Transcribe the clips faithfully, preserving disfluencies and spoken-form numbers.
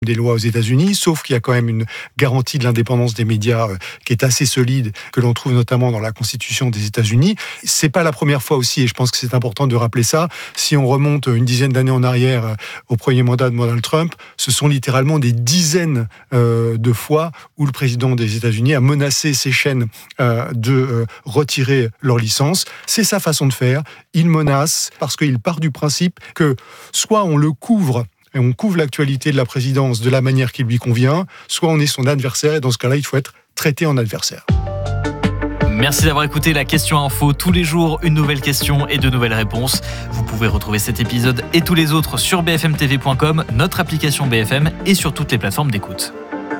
des lois aux États-Unis, sauf qu'il y a quand même une garantie de l'indépendance des médias euh, qui est assez solide, que l'on trouve notamment dans la Constitution des États-Unis. C'est pas la première fois aussi, et je pense que c'est important de rappeler ça. Si on remonte une dizaine d'années en arrière euh, au premier mandat de Donald Trump, ce sont littéralement des dizaines euh, de fois où le président des États-Unis a menacé ces chaînes euh, de euh, retirer leur licence. C'est sa façon de faire. Il menace parce qu'il part du principe que soit on le couvre et on couvre l'actualité de la présidence de la manière qui lui convient, soit on est son adversaire, et dans ce cas-là, il faut être traité en adversaire. Merci d'avoir écouté la question info. Tous les jours, une nouvelle question et de nouvelles réponses. Vous pouvez retrouver cet épisode et tous les autres sur b f m t v point com, notre application B F M et sur toutes les plateformes d'écoute.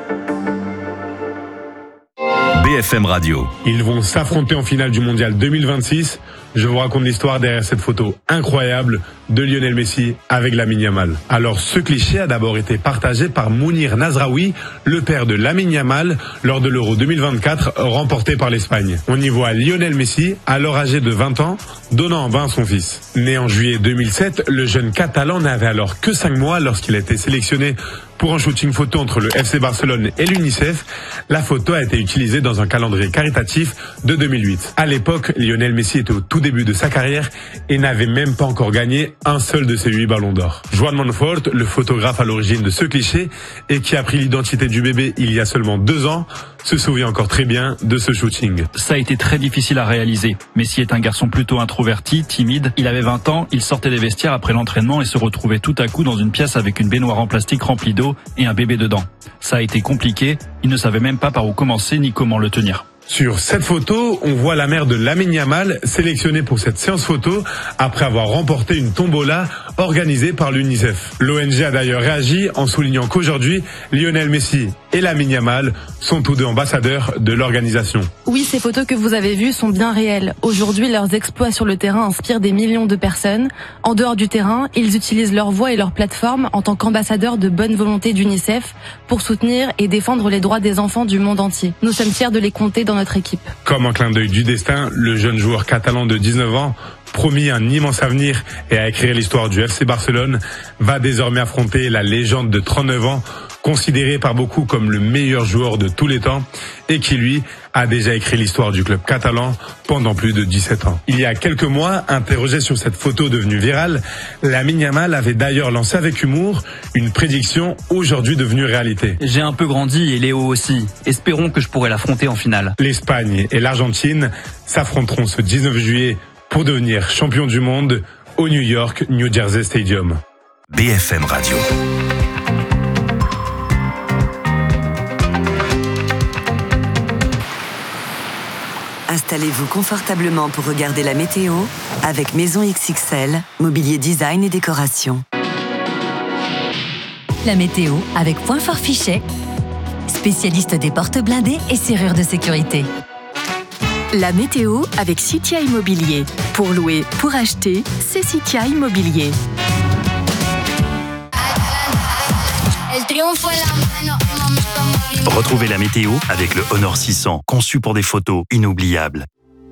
B F M Radio. Ils vont s'affronter en finale du Mondial deux mille vingt-six. Je vous raconte l'histoire derrière cette photo incroyable de Lionel Messi avec Lamine Yamal. Alors, ce cliché a d'abord été partagé par Mounir Nazraoui, le père de Lamine Yamal, lors de l'Euro deux mille vingt-quatre, remporté par l'Espagne. On y voit Lionel Messi, alors âgé de vingt ans, donnant en bain à son fils. Né en juillet deux mille sept, le jeune Catalan n'avait alors que cinq mois lorsqu'il a été sélectionné pour un shooting photo entre le F C Barcelone et l'UNICEF. La photo a été utilisée dans un calendrier caritatif de deux mille huit. À l'époque, Lionel Messi était au tout début de sa carrière et n'avait même pas encore gagné un seul de ses huit ballons d'or. Joan Manfort, le photographe à l'origine de ce cliché et qui a pris l'identité du bébé il y a seulement deux ans, se souvient encore très bien de ce shooting. Ça a été très difficile à réaliser. Messi est un garçon plutôt introverti, timide. Il avait vingt ans, il sortait des vestiaires après l'entraînement et se retrouvait tout à coup dans une pièce avec une baignoire en plastique remplie d'eau et un bébé dedans. Ça a été compliqué, il ne savait même pas par où commencer ni comment le tenir. Sur cette photo, on voit la mère de Lamine Yamal sélectionnée pour cette séance photo après avoir remporté une tombola organisée par l'UNICEF. L'O N G a d'ailleurs réagi en soulignant qu'aujourd'hui, Lionel Messi et Lamine Yamal sont tous deux ambassadeurs de l'organisation. Oui, ces photos que vous avez vues sont bien réelles. Aujourd'hui, leurs exploits sur le terrain inspirent des millions de personnes. En dehors du terrain, ils utilisent leur voix et leur plateforme en tant qu'ambassadeurs de bonne volonté d'UNICEF pour soutenir et défendre les droits des enfants du monde entier. Nous sommes fiers de les compter dans notre équipe. Comme un clin d'œil du destin, le jeune joueur catalan de dix-neuf ans, promis un immense avenir et à écrire l'histoire du F C Barcelone, va désormais affronter la légende de trente-neuf ans, considéré par beaucoup comme le meilleur joueur de tous les temps et qui, lui, a déjà écrit l'histoire du club catalan pendant plus de dix-sept ans. Il y a quelques mois, interrogé sur cette photo devenue virale, Lamine Yamal avait d'ailleurs lancé avec humour une prédiction aujourd'hui devenue réalité. J'ai un peu grandi et Léo aussi. Espérons que je pourrai l'affronter en finale. L'Espagne et l'Argentine s'affronteront ce dix-neuf juillet pour devenir champion du monde au New York New Jersey Stadium. B F M Radio. Installez-vous confortablement pour regarder la météo avec Maison X X L, mobilier design et décoration. La météo avec Point Fort Fichet, spécialiste des portes blindées et serrures de sécurité. La météo avec Citia Immobilier. Pour louer, pour acheter, c'est Citia Immobilier. Retrouvez la météo avec le Honor six cents, conçu pour des photos inoubliables.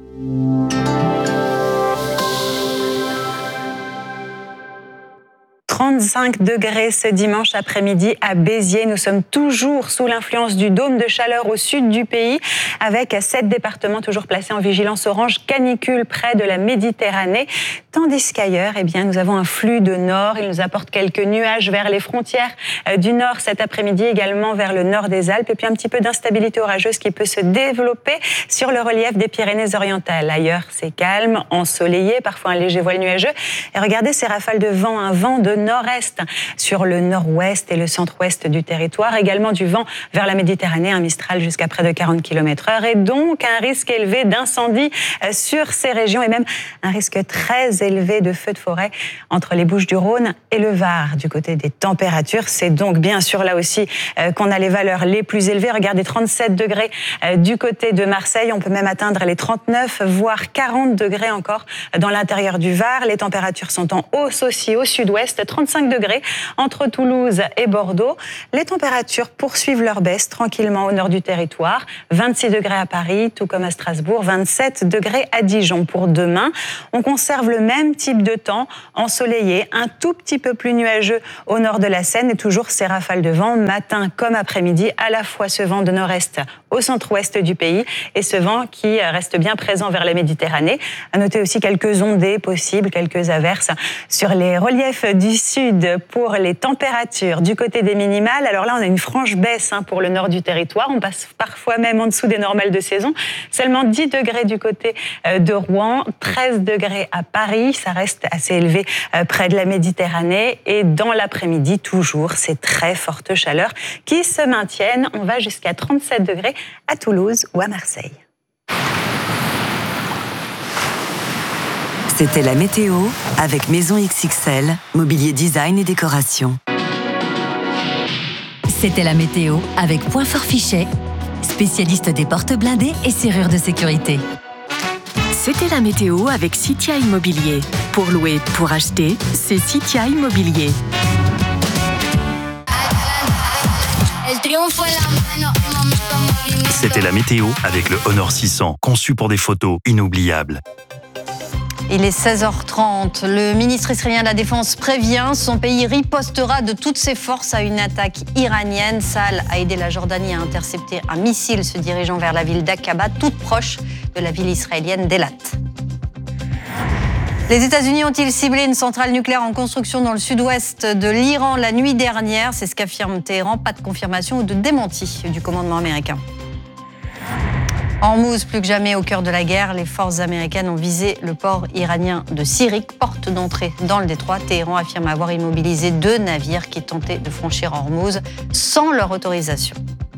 trente-cinq degrés ce dimanche après-midi à Béziers. Nous sommes toujours sous l'influence du dôme de chaleur au sud du pays, avec sept départements toujours placés en vigilance orange canicule près de la Méditerranée. Tandis qu'ailleurs, eh bien, nous avons un flux de nord. Il nous apporte quelques nuages vers les frontières du nord cet après-midi, également vers le nord des Alpes. Et puis un petit peu d'instabilité orageuse qui peut se développer sur le relief des Pyrénées-Orientales. Ailleurs, c'est calme, ensoleillé, parfois un léger voile nuageux. Et regardez ces rafales de vent, un vent de nord-est sur le nord-ouest et le centre-ouest du territoire. Également du vent vers la Méditerranée, un Mistral jusqu'à près de quarante kilomètres heure. Et donc un risque élevé d'incendie sur ces régions et même un risque très élevé de feux de forêt entre les Bouches-du-Rhône et le Var. Du côté des températures, c'est donc bien sûr là aussi qu'on a les valeurs les plus élevées. Regardez, trente-sept degrés du côté de Marseille. On peut même atteindre les trente-neuf, voire quarante degrés encore dans l'intérieur du Var. Les températures sont en hausse aussi au sud-ouest. trente-cinq degrés entre Toulouse et Bordeaux. Les températures poursuivent leur baisse tranquillement au nord du territoire. vingt-six degrés à Paris, tout comme à Strasbourg. vingt-sept degrés à Dijon. Pour demain, on conserve le même type de temps, ensoleillé, un tout petit peu plus nuageux au nord de la Seine et toujours ces rafales de vent, matin comme après-midi, à la fois ce vent de nord-est au centre-ouest du pays et ce vent qui reste bien présent vers la Méditerranée. À noter aussi quelques ondées possibles, quelques averses sur les reliefs du sud pour les températures du côté des minimales. Alors là, on a une franche baisse hein, pour le nord du territoire. On passe parfois même en dessous des normales de saison. Seulement dix degrés du côté de Rouen, treize degrés à Paris. Ça reste assez élevé près de la Méditerranée. Et dans l'après-midi, toujours ces très fortes chaleurs qui se maintiennent. On va jusqu'à trente-sept degrés à Toulouse ou à Marseille. C'était la météo avec Maison X X L, mobilier design et décoration. C'était la météo avec Point Fort Fichet, spécialiste des portes blindées et serrures de sécurité. C'était la météo avec Citia Immobilier. Pour louer, pour acheter, c'est Citia Immobilier. C'était la météo avec le Honor six cents, conçu pour des photos inoubliables. Il est seize heures trente. Le ministre israélien de la Défense prévient, son pays ripostera de toutes ses forces à une attaque iranienne. Tsahal a aidé la Jordanie à intercepter un missile se dirigeant vers la ville d'Aqaba, toute proche de la ville israélienne d'Elat. Les États-Unis ont-ils ciblé une centrale nucléaire en construction dans le sud-ouest de l'Iran la nuit dernière? C'est ce qu'affirme Téhéran. Pas de confirmation ou de démenti du commandement américain. Hormuz, plus que jamais au cœur de la guerre, les forces américaines ont visé le port iranien de Sirik, porte d'entrée dans le détroit. Téhéran affirme avoir immobilisé deux navires qui tentaient de franchir Hormuz sans leur autorisation.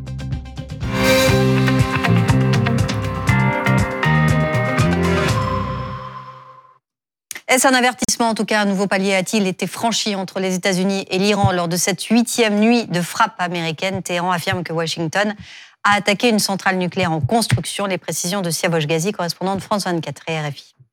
Est-ce un avertissement? En tout cas, un nouveau palier a-t-il été franchi entre les États-Unis et l'Iran lors de cette huitième nuit de frappe américaine? Téhéran affirme que Washington a attaqué une centrale nucléaire en construction. Les précisions de Siavosh Ghazi, correspondant de France vingt-quatre et R F I.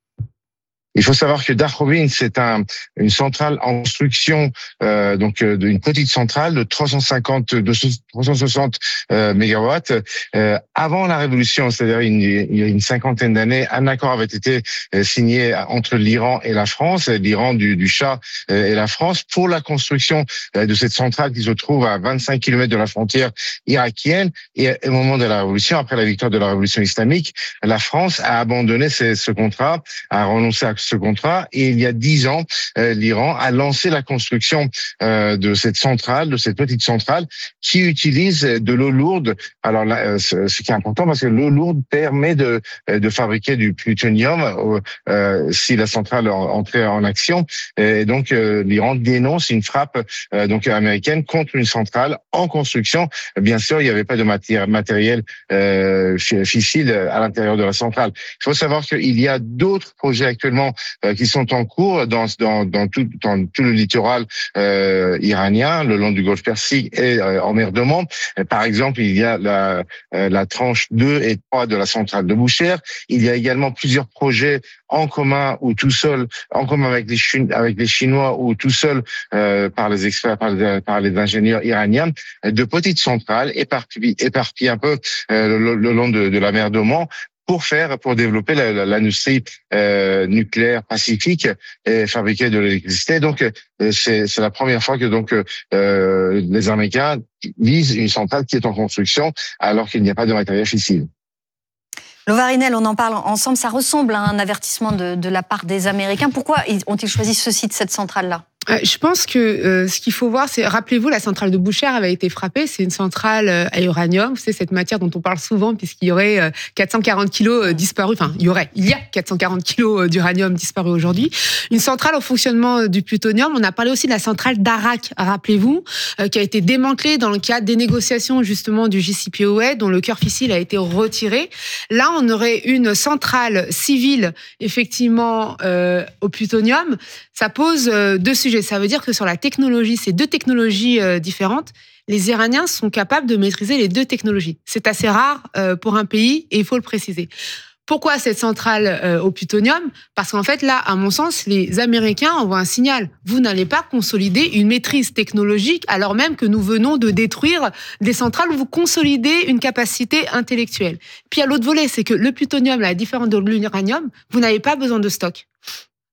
Il faut savoir que Dar Robin, c'est un, une centrale en construction, euh, donc euh, d'une petite centrale de trois cent cinquante, de trois cent soixante euh, mégawatts. Euh, avant la révolution, c'est-à-dire une, il y a une cinquantaine d'années, un accord avait été euh, signé entre l'Iran et la France, l'Iran du, du Shah euh, et la France, pour la construction euh, de cette centrale qui se trouve à vingt-cinq kilomètres de la frontière irakienne. Et au moment de la révolution, après la victoire de la révolution islamique, la France a abandonné ce, ce contrat, a renoncé à ce contrat, et il y a dix ans, euh, l'Iran a lancé la construction euh, de cette centrale, de cette petite centrale, qui utilise de l'eau lourde. Alors là, euh, ce, ce qui est important, parce que l'eau lourde permet de de fabriquer du plutonium euh, si la centrale entrait en action. Et donc euh, l'Iran dénonce une frappe euh, donc américaine contre une centrale en construction. Bien sûr, il n'y avait pas de matière, matériel euh, fissile à l'intérieur de la centrale. Il faut savoir qu'il y a d'autres projets actuellement Euh, qui sont en cours dans dans dans tout dans tout le littoral euh, iranien, le long du Golfe Persique et euh, en mer d'Oman. Par exemple, il y a la euh, la tranche deux et trois de la centrale de Boucher. Il y a également plusieurs projets en commun ou tout seul, en commun avec les Chinois, avec les Chinois ou tout seul euh, par les experts, par les, par les ingénieurs iraniens, de petites centrales éparpillées, éparpillées un peu euh, le, le long de, de la mer d'Oman, pour faire, pour développer l'industrie euh, nucléaire pacifique et fabriquer de l'électricité. Donc, euh, c'est, c'est la première fois que donc euh, les Américains visent une centrale qui est en construction alors qu'il n'y a pas de matériel fissile. Lovarinel, on en parle ensemble. Ça ressemble à un avertissement de, de la part des Américains. Pourquoi ont-ils choisi ce site, cette centrale-là ? Je pense que euh, ce qu'il faut voir, c'est, rappelez-vous, la centrale de Boucher avait été frappée. C'est une centrale euh, à uranium. C'est cette matière dont on parle souvent, puisqu'il y aurait euh, quatre cent quarante kilos euh, disparus. Enfin, il y aurait, il y a quatre cent quarante kilos euh, d'uranium disparus aujourd'hui. Une centrale au fonctionnement euh, du plutonium. On a parlé aussi de la centrale d'Arak, rappelez-vous, euh, qui a été démantelée dans le cadre des négociations justement du J C P O A, dont le cœur fissile a été retiré. Là, on aurait une centrale civile, effectivement, euh, au plutonium. Ça pose euh, deux sujets. Ça veut dire que sur la technologie, ces deux technologies euh, différentes, les Iraniens sont capables de maîtriser les deux technologies. C'est assez rare euh, pour un pays et il faut le préciser. Pourquoi cette centrale euh, au plutonium ? Parce qu'en fait, là, à mon sens, les Américains envoient un signal. Vous n'allez pas consolider une maîtrise technologique alors même que nous venons de détruire des centrales où vous consolidez une capacité intellectuelle. Puis il y a l'autre volet, c'est que le plutonium, à la différence de l'uranium, vous n'avez pas besoin de stock.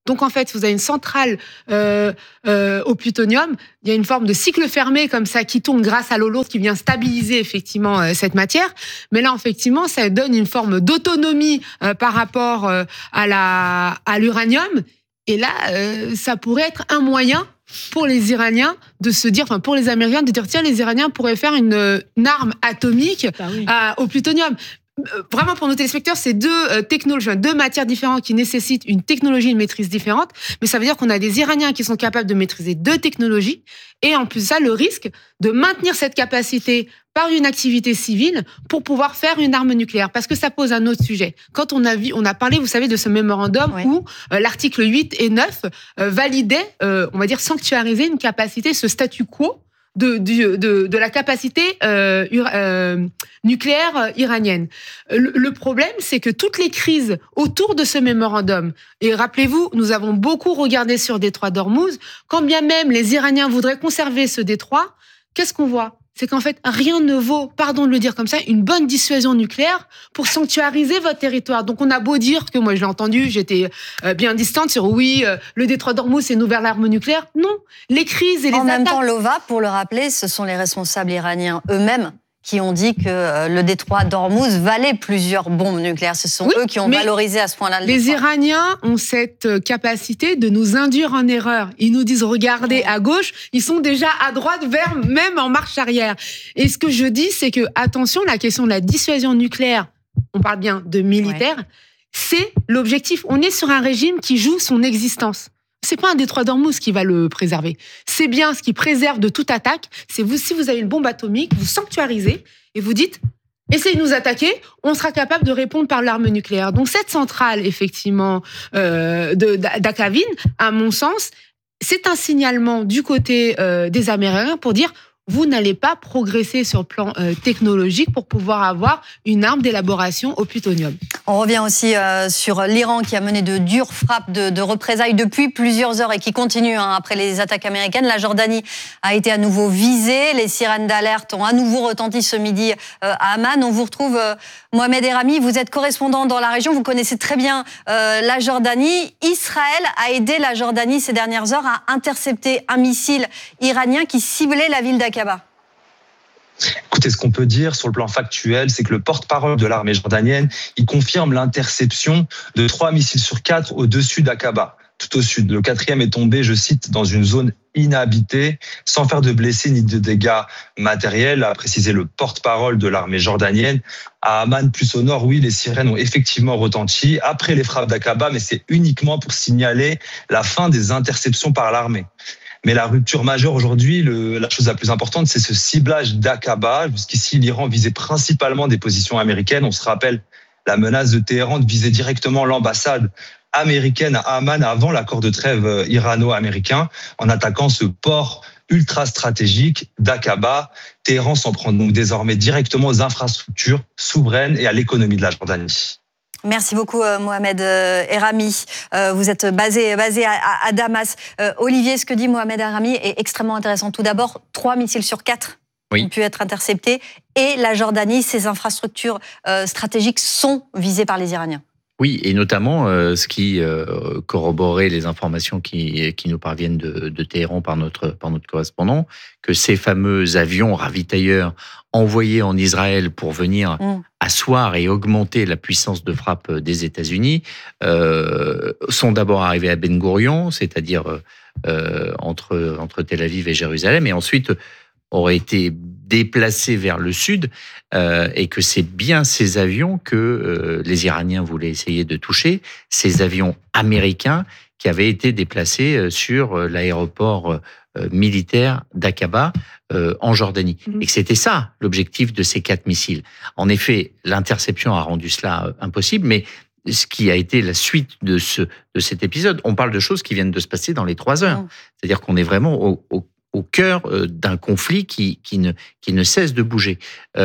Donc en fait, vous avez une centrale euh, euh, au plutonium, il y a une forme de cycle fermé comme ça qui tourne grâce à l'eau lourde qui vient stabiliser effectivement euh, cette matière. Mais là, effectivement, ça donne une forme d'autonomie euh, par rapport euh, à la à l'uranium. Et là, euh, ça pourrait être un moyen pour les Iraniens de se dire, enfin pour les Américains de dire tiens, les Iraniens pourraient faire une, une arme atomique bah oui. à, au plutonium. Vraiment, pour nos téléspectateurs, c'est deux euh, technologies, deux matières différentes qui nécessitent une technologie, une maîtrise différente. Mais ça veut dire qu'on a des Iraniens qui sont capables de maîtriser deux technologies. Et en plus de ça, le risque de maintenir cette capacité par une activité civile pour pouvoir faire une arme nucléaire. Parce que ça pose un autre sujet. Quand on a vu, on a parlé, vous savez, de ce mémorandum oui. où euh, l'article huit et neuf euh, validaient, euh, on va dire, sanctuariser une capacité, ce statu quo De, de, de, de la capacité euh, euh, nucléaire iranienne. Le, le problème, c'est que toutes les crises autour de ce mémorandum, et rappelez-vous, nous avons beaucoup regardé sur détroit d'Ormuz, quand bien même les Iraniens voudraient conserver ce détroit, qu'est-ce qu'on voit ? C'est qu'en fait, rien ne vaut, pardon de le dire comme ça, une bonne dissuasion nucléaire pour sanctuariser votre territoire. Donc on a beau dire que, moi je l'ai entendu, j'étais bien distante sur oui, le détroit d'Ormuz c'est une nouvelle arme nucléaire. Non, les crises et les attaques... En même attaques... temps, l'O V A, pour le rappeler, ce sont les responsables iraniens eux-mêmes qui ont dit que le détroit d'Ormuz valait plusieurs bombes nucléaires. Ce sont oui, eux qui ont valorisé à ce point-là le Les détroit. Iraniens ont cette capacité de nous induire en erreur. Ils nous disent, regardez à gauche, ils sont déjà à droite, vers même en marche arrière. Et ce que je dis, c'est que, attention, la question de la dissuasion nucléaire, on parle bien de militaire, ouais. c'est l'objectif. On est sur un régime qui joue son existence. C'est pas un détroit d'Ormuz qui va le préserver. C'est bien ce qui préserve de toute attaque. C'est vous, si vous avez une bombe atomique, vous sanctuarisez et vous dites, essayez de nous attaquer, on sera capable de répondre par l'arme nucléaire. Donc cette centrale, effectivement, euh, de, d'Akhavin, à mon sens, c'est un signalement du côté euh, des Américains pour dire, vous n'allez pas progresser sur le plan euh, technologique pour pouvoir avoir une arme d'élaboration au plutonium. On revient aussi euh, sur l'Iran qui a mené de dures frappes de, de représailles depuis plusieurs heures et qui continue hein, après les attaques américaines. La Jordanie a été à nouveau visée. Les sirènes d'alerte ont à nouveau retenti ce midi euh, à Amman. On vous retrouve, euh, Mohamed Errami. Vous êtes correspondant dans la région. Vous connaissez très bien euh, la Jordanie. Israël a aidé la Jordanie ces dernières heures à intercepter un missile iranien qui ciblait la ville d'Aqaba. Écoutez, ce qu'on peut dire sur le plan factuel, c'est que le porte-parole de l'armée jordanienne, il confirme l'interception de trois missiles sur quatre au-dessus d'Aqaba, tout au sud. Le quatrième est tombé, je cite, dans une zone inhabitée, sans faire de blessés ni de dégâts matériels, a précisé le porte-parole de l'armée jordanienne. À Amman, plus au nord, oui, les sirènes ont effectivement retenti après les frappes d'Aqaba, mais c'est uniquement pour signaler la fin des interceptions par l'armée. Mais la rupture majeure aujourd'hui, le, la chose la plus importante, c'est ce ciblage d'Aqaba. Jusqu'ici, l'Iran visait principalement des positions américaines. On se rappelle la menace de Téhéran de viser directement l'ambassade américaine à Amman avant l'accord de trêve irano-américain, en attaquant ce port ultra stratégique d'Aqaba. Téhéran s'en prend donc désormais directement aux infrastructures souveraines et à l'économie de la Jordanie. Merci beaucoup, Mohamed Errami. Vous êtes basé, basé à, à Damas. Olivier, ce que dit Mohamed Errami est extrêmement intéressant. Tout d'abord, trois missiles sur quatre oui. ont pu être interceptés. Et la Jordanie, ses infrastructures stratégiques sont visées par les Iraniens. Oui, et notamment euh, ce qui euh, corroborait les informations qui, qui nous parviennent de, de Téhéran par notre, par notre correspondant, que ces fameux avions ravitailleurs envoyés en Israël pour venir mmh. asseoir et augmenter la puissance de frappe des États-Unis euh, sont d'abord arrivés à Ben Gurion, c'est-à-dire euh, entre, entre Tel Aviv et Jérusalem, et ensuite auraient été déplacés vers le sud, euh, et que c'est bien ces avions que euh, les Iraniens voulaient essayer de toucher, ces avions américains qui avaient été déplacés sur l'aéroport euh, militaire d'Aqaba euh, en Jordanie. Mmh. Et que c'était ça l'objectif de ces quatre missiles. En effet, l'interception a rendu cela impossible, mais ce qui a été la suite de, ce, de cet épisode, on parle de choses qui viennent de se passer dans les trois heures. Mmh. C'est-à-dire qu'on est vraiment au, au au cœur d'un conflit qui, qui, ne, qui ne cesse de bouger.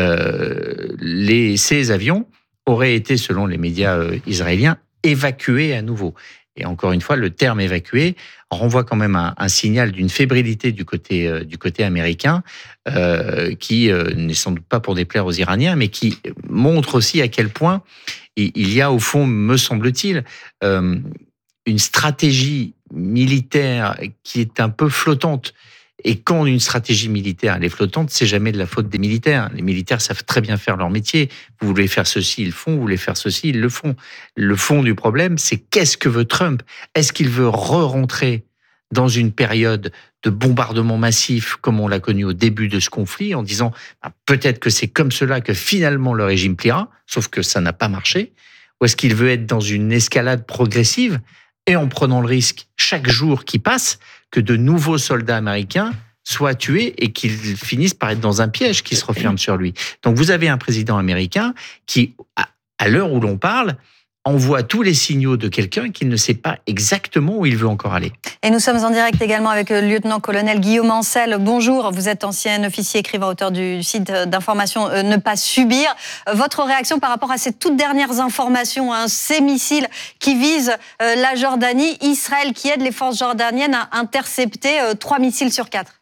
Euh, les, ces avions auraient été, selon les médias israéliens, évacués à nouveau. Et encore une fois, le terme évacué renvoie quand même un, un signal d'une fébrilité du côté, euh, du côté américain, euh, qui euh, n'est sans doute pas pour déplaire aux Iraniens, mais qui montre aussi à quel point il y a, au fond, me semble-t-il, euh, une stratégie militaire qui est un peu flottante. Et quand une stratégie militaire elle est flottante, c'est jamais de la faute des militaires. Les militaires savent très bien faire leur métier. Vous voulez faire ceci, ils le font. Vous voulez faire ceci, ils le font. Le fond du problème, c'est qu'est-ce que veut Trump ? Est-ce qu'il veut re-rentrer dans une période de bombardement massif comme on l'a connu au début de ce conflit, en disant bah, peut-être que c'est comme cela que finalement le régime pliera, sauf que ça n'a pas marché. Ou est-ce qu'il veut être dans une escalade progressive et en prenant le risque chaque jour qui passe que de nouveaux soldats américains soient tués et qu'ils finissent par être dans un piège qui se referme sur lui. Donc vous avez un président américain qui, à l'heure où l'on parle, envoie tous les signaux de quelqu'un qui ne sait pas exactement où il veut encore aller. Et nous sommes en direct également avec le lieutenant-colonel Guillaume Ancel. Bonjour, vous êtes ancien officier écrivain, auteur du site d'information euh, Ne pas subir. Votre réaction par rapport à ces toutes dernières informations, hein, ces missiles qui visent euh, la Jordanie, Israël qui aide les forces jordaniennes à intercepter euh, trois missiles sur quatre.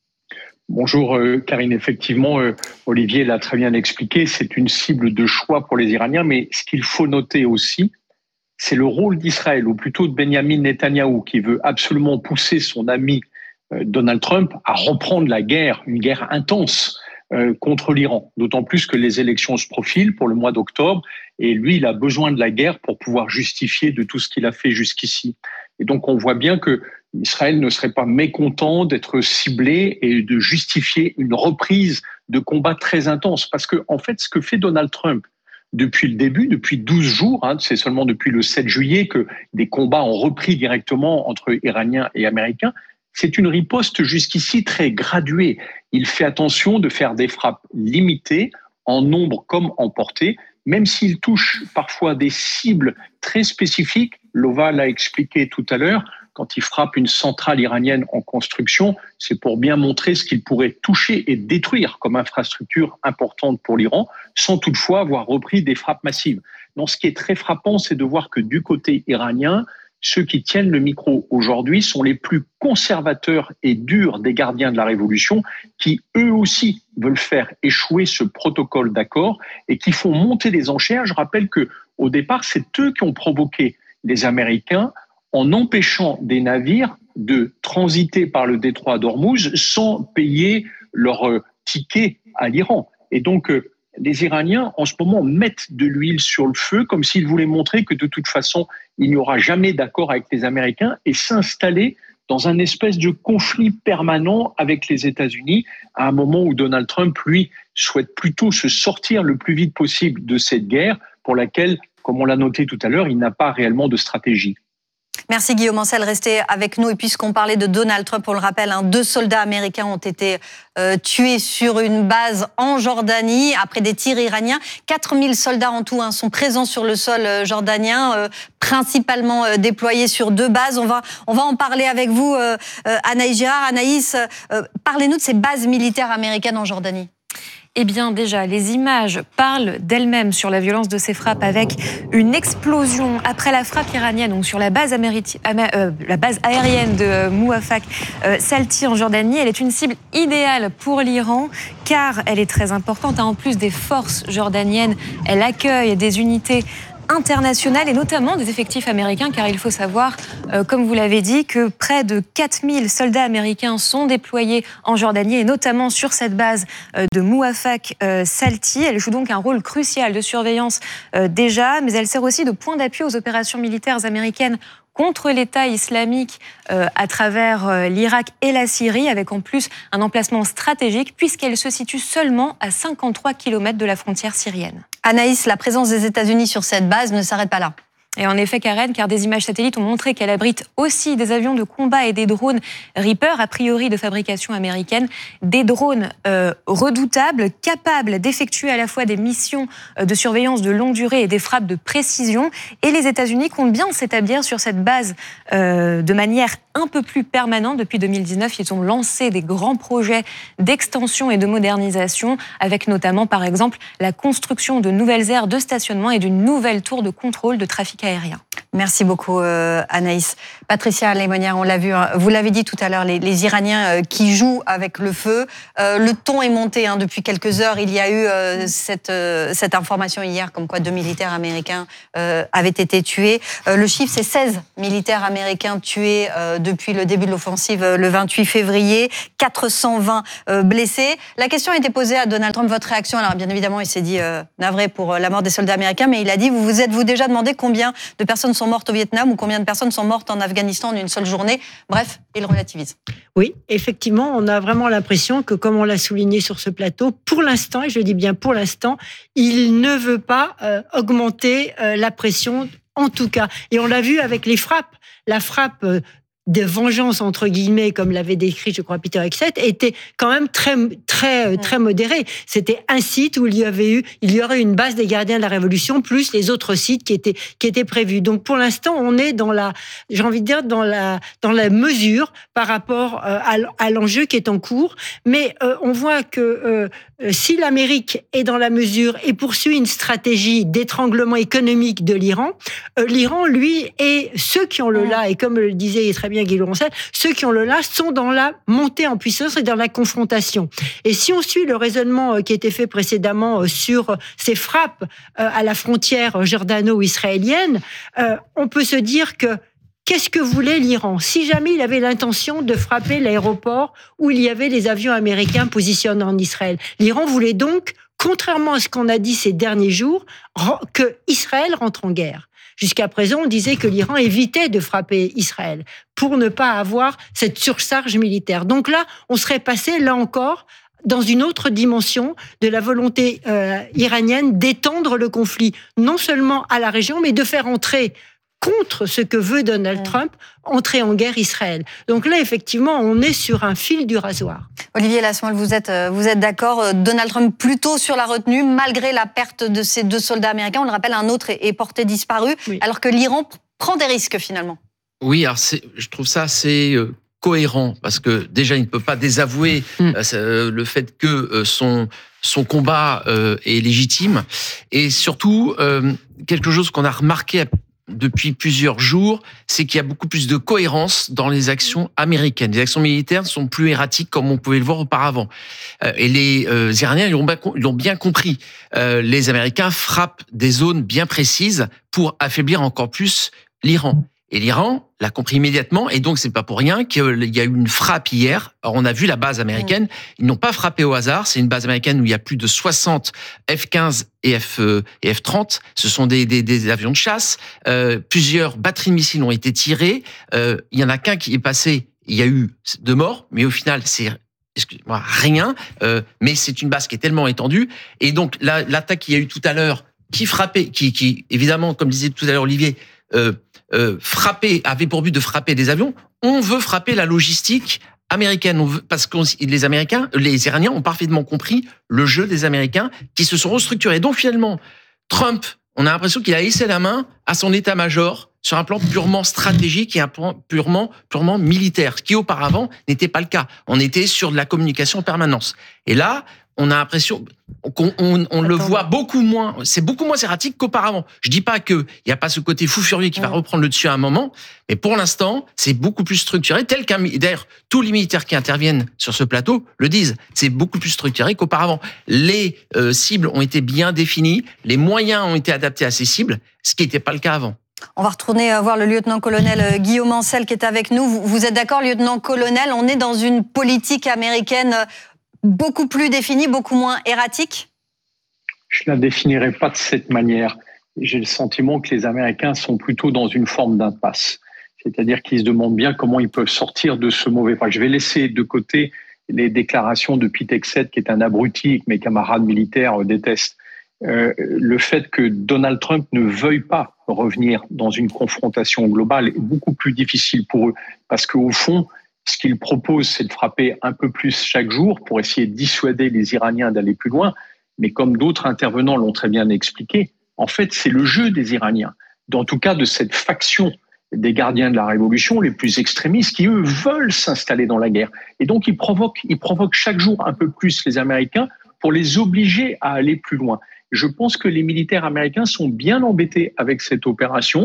Bonjour euh, Karine, effectivement, euh, Olivier l'a très bien expliqué, c'est une cible de choix pour les Iraniens, mais ce qu'il faut noter aussi, c'est le rôle d'Israël, ou plutôt de Benyamin Netanyahou, qui veut absolument pousser son ami euh, Donald Trump à reprendre la guerre, une guerre intense euh, contre l'Iran, d'autant plus que les élections se profilent pour le mois d'octobre, et lui, il a besoin de la guerre pour pouvoir justifier de tout ce qu'il a fait jusqu'ici. Et donc on voit bien que Israël ne serait pas mécontent d'être ciblé et de justifier une reprise de combat très intense. Parce que, en fait, ce que fait Donald Trump depuis le début, depuis douze jours, hein, c'est seulement depuis le sept juillet que des combats ont repris directement entre Iraniens et Américains, c'est une riposte jusqu'ici très graduée. Il fait attention de faire des frappes limitées, en nombre comme en portée, même s'il touche parfois des cibles très spécifiques. Lova l'a expliqué tout à l'heure, quand il frappe une centrale iranienne en construction, c'est pour bien montrer ce qu'il pourrait toucher et détruire comme infrastructure importante pour l'Iran, sans toutefois avoir repris des frappes massives. Donc, ce qui est très frappant, c'est de voir que du côté iranien, ceux qui tiennent le micro aujourd'hui sont les plus conservateurs et durs des gardiens de la révolution, qui eux aussi veulent faire échouer ce protocole d'accord et qui font monter les enchères. Je rappelle que au départ, c'est eux qui ont provoqué les Américains en empêchant des navires de transiter par le détroit d'Ormuz sans payer leur euh, ticket à l'Iran. Et donc, euh, les Iraniens, en ce moment, mettent de l'huile sur le feu comme s'ils voulaient montrer que de toute façon, il n'y aura jamais d'accord avec les Américains et s'installer dans un espèce de conflit permanent avec les États-Unis à un moment où Donald Trump, lui, souhaite plutôt se sortir le plus vite possible de cette guerre pour laquelle, comme on l'a noté tout à l'heure, il n'a pas réellement de stratégie. Merci Guillaume Ancel, restez avec nous. Et puisqu'on parlait de Donald Trump, on le rappelle, hein, deux soldats américains ont été euh, tués sur une base en Jordanie après des tirs iraniens. quatre mille soldats en tout hein, sont présents sur le sol euh, jordanien, euh, principalement euh, déployés sur deux bases. On va, on va en parler avec vous, euh, euh, Anaïs Girard. Anaïs, euh, parlez-nous de ces bases militaires américaines en Jordanie. Eh bien déjà, les images parlent d'elles-mêmes sur la violence de ces frappes avec une explosion après la frappe iranienne donc sur la base, améri- euh, la base aérienne de euh, Mouafak euh, Salti en Jordanie. Elle est une cible idéale pour l'Iran car elle est très importante. En plus des forces jordaniennes, elle accueille des unités internationales et notamment des effectifs américains, car il faut savoir, euh, comme vous l'avez dit, que près de quatre mille soldats américains sont déployés en Jordanie et notamment sur cette base euh, de Mouafak euh, Salti. Elle joue donc un rôle crucial de surveillance euh, déjà, mais elle sert aussi de point d'appui aux opérations militaires américaines contre l'État islamique euh, à travers euh, l'Irak et la Syrie, avec en plus un emplacement stratégique, puisqu'elle se situe seulement à cinquante-trois kilomètres de la frontière syrienne. Anaïs, la présence des États-Unis sur cette base ne s'arrête pas là. Et en effet, Karen, car des images satellites ont montré qu'elle abrite aussi des avions de combat et des drones Reaper, a priori de fabrication américaine. Des drones euh, redoutables, capables d'effectuer à la fois des missions de surveillance de longue durée et des frappes de précision. Et les États-Unis comptent bien s'établir sur cette base euh, de manière un peu plus permanente. Depuis deux mille dix-neuf, ils ont lancé des grands projets d'extension et de modernisation, avec notamment, par exemple, la construction de nouvelles aires de stationnement et d'une nouvelle tour de contrôle de trafic aérien. Merci beaucoup euh, Anaïs. Patricia Lemonnière, on l'a vu, hein, vous l'avez dit tout à l'heure, les, les Iraniens euh, qui jouent avec le feu. Euh, le ton est monté hein, depuis quelques heures. Il y a eu euh, cette, euh, cette information hier comme quoi deux militaires américains euh, avaient été tués. Euh, le chiffre, c'est seize militaires américains tués euh, depuis le début de l'offensive euh, le vingt-huit février, quatre cent vingt euh, blessés. La question a été posée à Donald Trump, votre réaction? Alors bien évidemment, il s'est dit euh, navré pour euh, la mort des soldats américains, mais il a dit, vous vous êtes-vous déjà demandé combien de personnes sont mortes au Vietnam ou combien de personnes sont mortes en Afghanistan en une seule journée? Bref, il relativise. Oui, effectivement, on a vraiment l'impression que, comme on l'a souligné sur ce plateau, pour l'instant, et je dis bien pour l'instant, il ne veut pas euh, augmenter euh, la pression, en tout cas. Et on l'a vu avec les frappes. La frappe euh, de vengeance, entre guillemets, comme l'avait décrit, je crois, Peter Hegseth, était quand même très, très, très modéré. C'était un site où il y avait eu, il y aurait une base des gardiens de la Révolution, plus les autres sites qui étaient, qui étaient prévus. Donc, pour l'instant, on est dans la, j'ai envie de dire, dans la, dans la mesure par rapport euh, à, à l'enjeu qui est en cours. Mais euh, on voit que euh, si l'Amérique est dans la mesure et poursuit une stratégie d'étranglement économique de l'Iran, euh, l'Iran, lui, et ceux qui ont le là, et comme le disait très bien Guy Laurent, ceux qui ont le là sont dans la montée en puissance et dans la confrontation. Et si on suit le raisonnement qui a été fait précédemment sur ces frappes à la frontière jordano-israélienne, on peut se dire que qu'est-ce que voulait l'Iran? Si jamais il avait l'intention de frapper l'aéroport où il y avait les avions américains positionnés en Israël, l'Iran voulait donc, contrairement à ce qu'on a dit ces derniers jours, que Israël rentre en guerre. Jusqu'à présent, on disait que l'Iran évitait de frapper Israël pour ne pas avoir cette surcharge militaire. Donc là, on serait passé, là encore, dans une autre dimension de la volonté euh, iranienne d'étendre le conflit, non seulement à la région, mais de faire entrer, contre ce que veut Donald Trump, entrer en guerre Israël. Donc là, effectivement, on est sur un fil du rasoir. Olivier Lasmoelle, vous êtes, vous êtes d'accord, Donald Trump plutôt sur la retenue, malgré la perte de ces deux soldats américains. On le rappelle, un autre est porté disparu, oui. Alors que l'Iran prend des risques finalement. Oui, alors c'est, je trouve ça assez euh, cohérent, parce que déjà, il ne peut pas désavouer mmh. euh, le fait que euh, son, son combat euh, est légitime. Et surtout, euh, quelque chose qu'on a remarqué à depuis plusieurs jours, c'est qu'il y a beaucoup plus de cohérence dans les actions américaines. Les actions militaires sont plus erratiques comme on pouvait le voir auparavant. Et les euh, Iraniens l'ont bien, l'ont bien compris. Euh, les Américains frappent des zones bien précises pour affaiblir encore plus l'Iran. Et l'Iran l'a compris immédiatement, et donc c'est pas pour rien qu'il y a eu une frappe hier. Alors on a vu la base américaine, ils n'ont pas frappé au hasard, c'est une base américaine où il y a plus de soixante F quinze et, F, et F trente, ce sont des, des, des avions de chasse, euh, plusieurs batteries de missiles ont été tirées, euh, il y en a qu'un qui est passé, il y a eu deux morts, mais au final c'est... Excusez-moi, rien, euh, mais c'est une base qui est tellement étendue, et donc la, l'attaque qu'il y a eu tout à l'heure, qui frappait, qui, qui évidemment, comme disait tout à l'heure Olivier, euh, Euh, frapper, avait pour but de frapper des avions. On veut frapper la logistique américaine, on veut, parce que les Américains, les Iraniens ont parfaitement compris le jeu des Américains qui se sont restructurés. Donc finalement, Trump, on a l'impression qu'il a laissé la main à son état-major sur un plan purement stratégique et un plan purement, purement militaire, ce qui auparavant n'était pas le cas. On était sur de la communication en permanence. Et là, on a l'impression qu'on on, on le voit beaucoup moins, c'est beaucoup moins erratique qu'auparavant. Je dis pas qu'il n'y a pas ce côté fou furieux qui va reprendre le dessus à un moment, mais pour l'instant, c'est beaucoup plus structuré, tel qu'un, d'ailleurs, tous les militaires qui interviennent sur ce plateau le disent, c'est beaucoup plus structuré qu'auparavant. Les euh, cibles ont été bien définies, les moyens ont été adaptés à ces cibles, ce qui n'était pas le cas avant. On va retourner voir le lieutenant-colonel Guillaume Ancel qui est avec nous. Vous, vous êtes d'accord, lieutenant-colonel, on est dans une politique américaine beaucoup plus définie, beaucoup moins erratique? Je ne la définirai pas de cette manière. J'ai le sentiment que les Américains sont plutôt dans une forme d'impasse. C'est-à-dire qu'ils se demandent bien comment ils peuvent sortir de ce mauvais pas. Je vais laisser de côté les déclarations de Pete Hegseth, qui est un abruti, que mes camarades militaires détestent. Euh, le fait que Donald Trump ne veuille pas revenir dans une confrontation globale est beaucoup plus difficile pour eux. Parce qu'au fond, ce qu'ils proposent, c'est de frapper un peu plus chaque jour pour essayer de dissuader les Iraniens d'aller plus loin. Mais comme d'autres intervenants l'ont très bien expliqué, en fait, c'est le jeu des Iraniens, en tout cas de cette faction des gardiens de la révolution, les plus extrémistes, qui, eux, veulent s'installer dans la guerre. Et donc, ils provoquent, ils provoquent chaque jour un peu plus les Américains pour les obliger à aller plus loin. Je pense que les militaires américains sont bien embêtés avec cette opération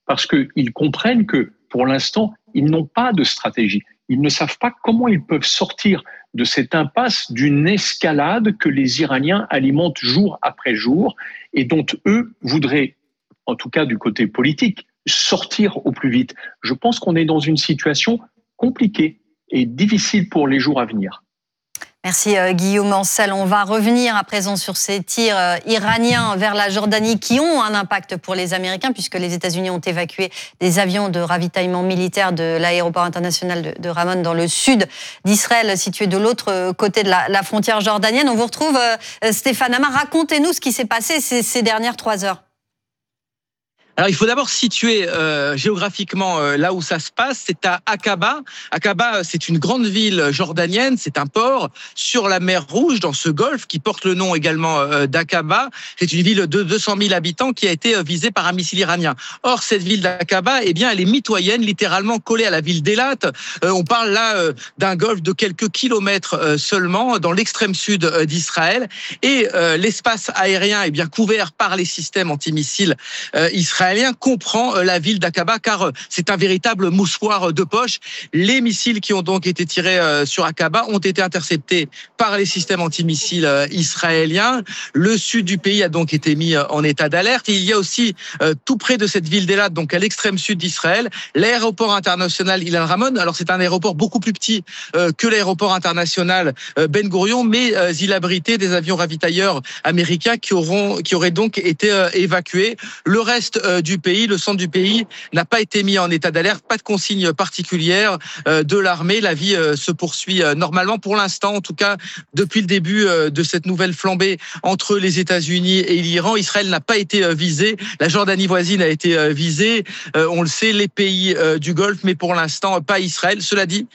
parce qu'ils comprennent que, pour l'instant, ils n'ont pas de stratégie. Ils ne savent pas comment ils peuvent sortir de cette impasse d'une escalade que les Iraniens alimentent jour après jour et dont eux voudraient, en tout cas du côté politique, sortir au plus vite. Je pense qu'on est dans une situation compliquée et difficile pour les jours à venir. Merci euh, Guillaume Ancel. On va revenir à présent sur ces tirs euh, iraniens vers la Jordanie qui ont un impact pour les Américains puisque les États-Unis ont évacué des avions de ravitaillement militaire de l'aéroport international de, de Ramon dans le sud d'Israël, situé de l'autre côté de la, la frontière jordanienne. On vous retrouve euh, Stéphane Amar. Racontez-nous ce qui s'est passé ces, ces dernières trois heures. Alors, il faut d'abord situer euh, géographiquement euh, là où ça se passe. C'est à Aqaba. Aqaba, c'est une grande ville jordanienne. C'est un port sur la mer Rouge, dans ce golfe, qui porte le nom également euh, d'Aqaba. C'est une ville de deux cent mille habitants qui a été euh, visée par un missile iranien. Or, cette ville d'Aqaba, eh bien, elle est mitoyenne, littéralement collée à la ville d'Eilat. Euh, on parle là euh, d'un golfe de quelques kilomètres euh, seulement, dans l'extrême sud euh, d'Israël. Et euh, l'espace aérien est bien couvert par les systèmes antimissiles euh, israéliens. comprend la ville d'Aqaba car c'est un véritable moussoir de poche. Les missiles qui ont donc été tirés sur Aqaba ont été interceptés par les systèmes antimissiles israéliens. Le sud du pays a donc été mis en état d'alerte. Et il y a aussi tout près de cette ville d'Eilat, donc à l'extrême sud d'Israël, l'aéroport international Ilan Ramon. Alors c'est un aéroport beaucoup plus petit que l'aéroport international Ben Gurion, mais il abritait des avions ravitailleurs américains qui auront, qui auraient donc été évacués. Le reste du pays, le centre du pays, n'a pas été mis en état d'alerte, pas de consigne particulière de l'armée. La vie se poursuit normalement pour l'instant, en tout cas depuis le début de cette nouvelle flambée entre les États-Unis et l'Iran. Israël n'a pas été visé, la Jordanie voisine a été visée, on le sait, les pays du Golfe, mais pour l'instant pas Israël. Cela dit,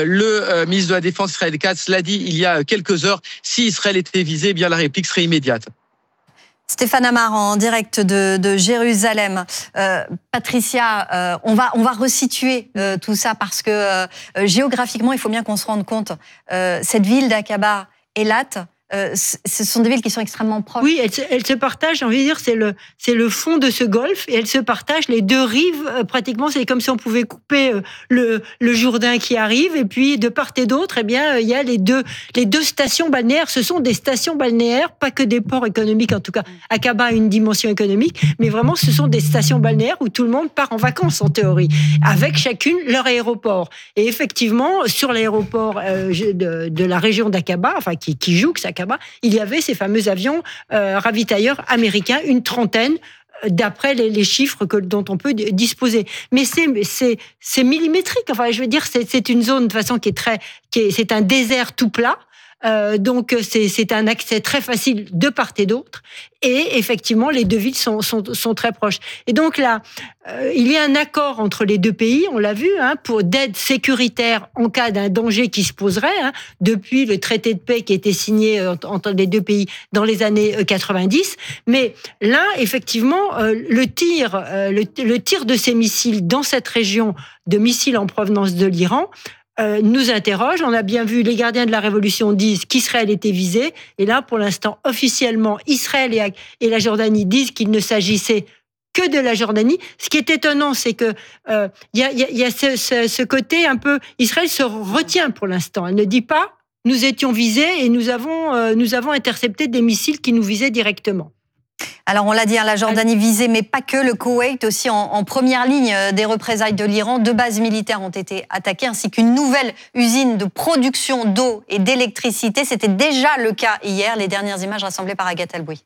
le ministre de la Défense Israël Katz l'a dit il y a quelques heures, si Israël était visé, eh bien la réplique serait immédiate. Stéphane Amar en direct de, de Jérusalem. Euh, Patricia, euh, on va on va resituer euh, tout ça parce que euh, géographiquement, il faut bien qu'on se rende compte. Euh, cette ville d'Aqaba, Eilat, euh, ce sont des villes qui sont extrêmement proches. Oui, elles se, elles se partagent, j'ai envie de dire, c'est le, c'est le fond de ce golfe, et elles se partagent les deux rives, euh, pratiquement, c'est comme si on pouvait couper euh, le, le Jourdain qui arrive, et puis de part et d'autre, eh bien, il y a les deux, les deux stations balnéaires. Ce sont des stations balnéaires, pas que des ports économiques, en tout cas, Aqaba a une dimension économique, mais vraiment, ce sont des stations balnéaires où tout le monde part en vacances, en théorie, avec chacune leur aéroport. Et effectivement, sur l'aéroport euh, de, de la région d'Aqaba, enfin, qui, qui jouxte Aqaba, il y avait ces fameux avions euh, ravitailleurs américains, une trentaine, d'après les, les chiffres que, dont on peut disposer. Mais c'est, c'est, c'est millimétrique. Enfin, je veux dire, c'est, c'est une zone de façon qui est très, qui est, c'est un désert tout plat. Euh, donc c'est, c'est un accès très facile de part et d'autre, et effectivement les deux villes sont, sont, sont très proches. Et donc là, euh, il y a un accord entre les deux pays, on l'a vu, hein, pour d'aide sécuritaire en cas d'un danger qui se poserait, hein, depuis le traité de paix qui a été signé entre les deux pays dans les années quatre-vingt-dix. Mais là, effectivement, euh, le tir, euh, le, le tir de ces missiles dans cette région, de missiles en provenance de l'Iran, Euh, nous interroge. On a bien vu, les gardiens de la Révolution disent qu'Israël était visé. Et là, pour l'instant, officiellement, Israël et, et la Jordanie disent qu'il ne s'agissait que de la Jordanie. Ce qui est étonnant, c'est que il euh, y a, y a, y a ce, ce, ce côté un peu... Israël se retient pour l'instant. Elle ne dit pas « nous étions visés et nous avons, euh, nous avons intercepté des missiles qui nous visaient directement ». Alors on l'a dit, hein, la Jordanie visée, mais pas que, le Koweït aussi en, en première ligne des représailles de l'Iran. Deux bases militaires ont été attaquées, ainsi qu'une nouvelle usine de production d'eau et d'électricité. C'était déjà le cas hier. Les dernières images rassemblées par Agathe Albouy.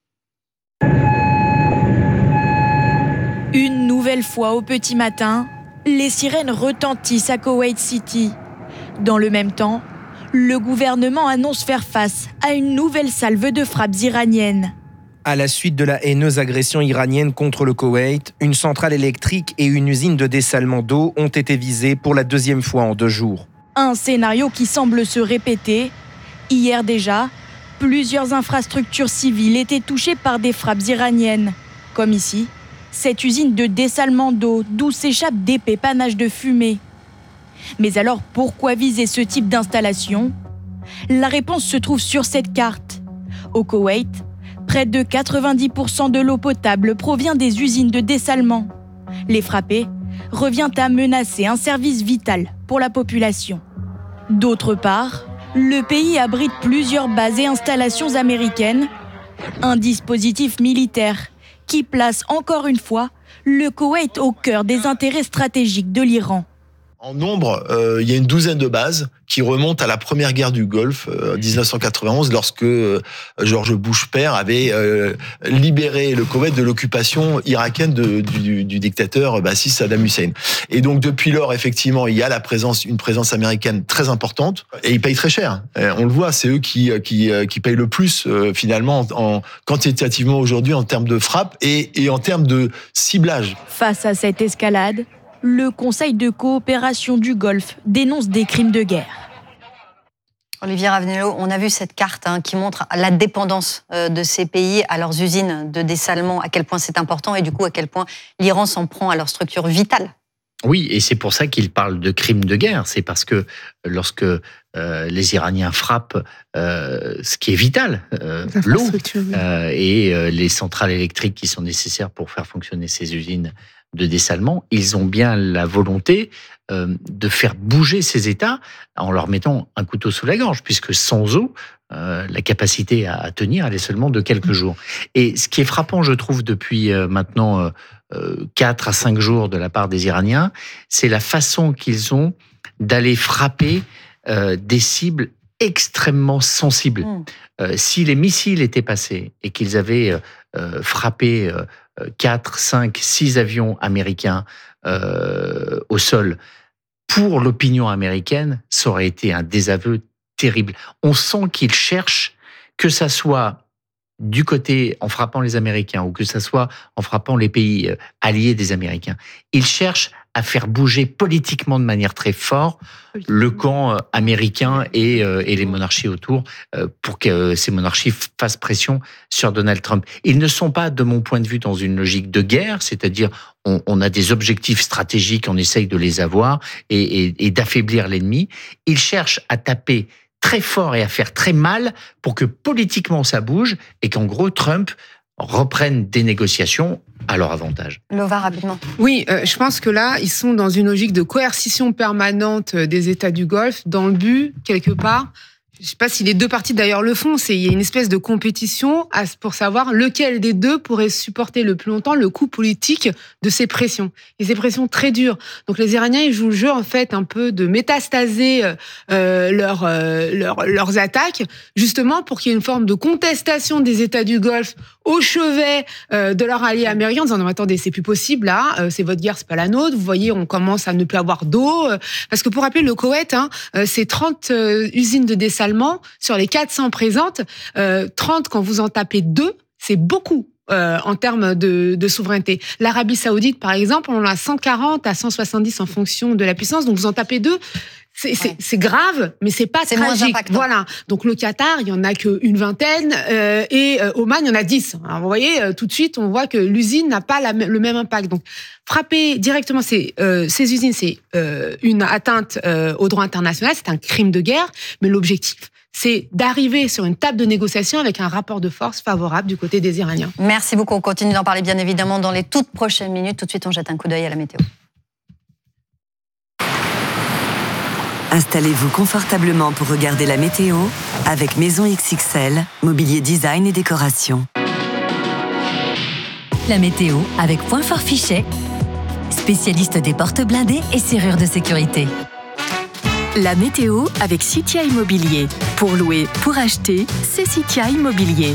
Une nouvelle fois au petit matin, les sirènes retentissent à Koweït City. Dans le même temps, le gouvernement annonce faire face à une nouvelle salve de frappes iraniennes. À la suite de la haineuse agression iranienne contre le Koweït, une centrale électrique et une usine de dessalement d'eau ont été visées pour la deuxième fois en deux jours. Un scénario qui semble se répéter. Hier déjà, plusieurs infrastructures civiles étaient touchées par des frappes iraniennes. Comme ici, cette usine de dessalement d'eau d'où s'échappent d'épais panaches de fumée. Mais alors pourquoi viser ce type d'installation ? La réponse se trouve sur cette carte. Au Koweït, près de quatre-vingt-dix pour cent de l'eau potable provient des usines de dessalement. Les frapper revient à menacer un service vital pour la population. D'autre part, le pays abrite plusieurs bases et installations américaines, un dispositif militaire qui place encore une fois le Koweït au cœur des intérêts stratégiques de l'Iran. En nombre, euh, il y a une douzaine de bases qui remontent à la première guerre du Golfe, euh, dix-neuf cent quatre-vingt-onze, lorsque euh, George Bush père avait euh, libéré le Koweït de l'occupation irakienne de, du, du dictateur bassiste Saddam Hussein. Et donc depuis lors, effectivement, il y a la présence, une présence américaine très importante, et ils payent très cher. Et on le voit, c'est eux qui qui, qui payent le plus euh, finalement en, en quantitativement aujourd'hui en termes de frappe et, et en termes de ciblage. Face à cette escalade, le Conseil de coopération du Golfe dénonce des crimes de guerre. Olivier Ravenello, on a vu cette carte hein, qui montre la dépendance euh, de ces pays à leurs usines de dessalement, à quel point c'est important et du coup à quel point l'Iran s'en prend à leur structure vitale. Oui, et c'est pour ça qu'il parle de crimes de guerre. C'est parce que lorsque euh, les Iraniens frappent euh, ce qui est vital, euh, l'eau euh, et euh, les centrales électriques qui sont nécessaires pour faire fonctionner ces usines de dessalement, ils ont bien la volonté euh, de faire bouger ces États en leur mettant un couteau sous la gorge, puisque sans eau, euh, la capacité à, à tenir, elle est seulement de quelques jours. Et ce qui est frappant, je trouve, depuis euh, maintenant euh, quatre à cinq jours de la part des Iraniens, c'est la façon qu'ils ont d'aller frapper euh, des cibles extrêmement sensibles. Mmh. Euh, si les missiles étaient passés et qu'ils avaient euh, frappé euh, quatre, cinq, six avions américains euh, au sol, pour l'opinion américaine, ça aurait été un désaveu terrible. On sent qu'ils cherchent, que ça soit du côté en frappant les Américains ou que ça soit en frappant les pays alliés des Américains, ils cherchent à faire bouger politiquement de manière très forte le camp américain et, et les monarchies autour pour que ces monarchies fassent pression sur Donald Trump. Ils ne sont pas, de mon point de vue, dans une logique de guerre, c'est-à-dire on, on a des objectifs stratégiques, on essaye de les avoir et, et, et d'affaiblir l'ennemi. Ils cherchent à taper très fort et à faire très mal pour que politiquement ça bouge et qu'en gros Trump reprenne des négociations à leur avantage. Lova, rapidement. Oui, euh, je pense que là, ils sont dans une logique de coercition permanente des États du Golfe, dans le but, quelque part, je ne sais pas si les deux parties d'ailleurs le font, c'est il y a une espèce de compétition pour savoir lequel des deux pourrait supporter le plus longtemps le coût politique de ces pressions. Et ces pressions très dures. Donc les Iraniens, ils jouent le jeu en fait un peu de métastaser euh, leur, euh, leur, leurs attaques, justement pour qu'il y ait une forme de contestation des États du Golfe au chevet euh, de leur allié américain en disant non attendez, c'est plus possible là, euh, c'est votre guerre, c'est pas la nôtre. Vous voyez, on commence à ne plus avoir d'eau euh, parce que pour rappeler le Koweït, hein, euh, c'est trente euh, usines de dessalement sur les quatre cents présentes, euh, trente quand vous en tapez deux, c'est beaucoup. Euh, en termes de, de souveraineté. L'Arabie Saoudite, par exemple, on en a cent quarante à cent soixante-dix en fonction de la puissance. Donc, vous en tapez deux, c'est, c'est, c'est grave, mais c'est pas c'est tragique. Voilà. Donc, le Qatar, il y en a qu'une vingtaine, euh, et euh, Oman, il y en a dix. Alors, vous voyez, euh, tout de suite, on voit que l'usine n'a pas la, le même impact. Donc, frapper directement ces, euh, ces usines, c'est euh, une atteinte euh, au droit international, c'est un crime de guerre, mais l'objectif, c'est d'arriver sur une table de négociation avec un rapport de force favorable du côté des Iraniens. Merci beaucoup. On continue d'en parler bien évidemment dans les toutes prochaines minutes. Tout de suite, on jette un coup d'œil à la météo. Installez-vous confortablement pour regarder la météo avec Maison X X L, mobilier design et décoration. La météo avec Point Fort Fichet, spécialiste des portes blindées et serrures de sécurité. La météo avec Citia Immobilier. Pour louer, pour acheter, c'est Citia Immobilier.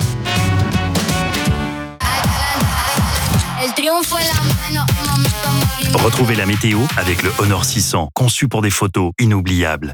Retrouvez la météo avec le Honor six cents, conçu pour des photos inoubliables.